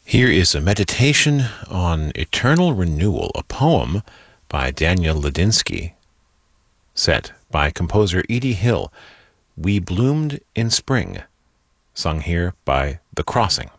Here is a meditation on eternal renewal, a poem by Daniel Ladinsky, set by composer Edie Hill. We bloomed in spring, sung here by The Crossing.